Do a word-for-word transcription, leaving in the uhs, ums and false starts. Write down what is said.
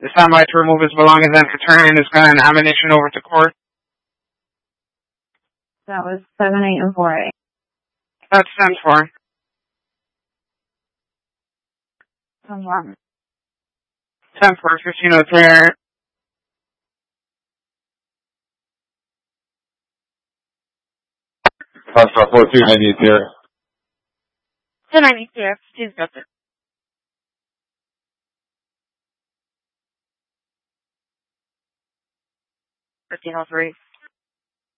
The standby to remove his belongings and return his gun and ammunition over to court. That was seven, eight, and four, eight. That's ten four. ten one. ten four, fifteen oh three. That's our four two ninety here. two ninety-two, please got it. fifteen oh three.